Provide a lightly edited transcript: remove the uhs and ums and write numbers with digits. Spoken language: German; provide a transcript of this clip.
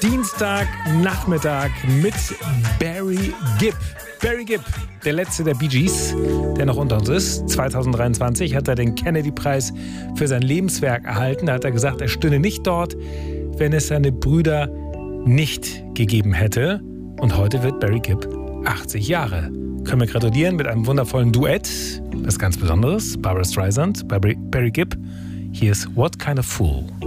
Dienstagnachmittag mit Barry Gibb. Barry Gibb, der letzte der Bee Gees, der noch unter uns ist. 2023 hat er den Kennedy-Preis für sein Lebenswerk erhalten. Da hat er gesagt, er stünde nicht dort, wenn es seine Brüder nicht gegeben hätte. Und heute wird Barry Gibb 80 Jahre. Können wir gratulieren mit einem wundervollen Duett. Das ist ganz Besonderes. Barbra Streisand, Barry Gibb. Hier ist What Kind of Fool.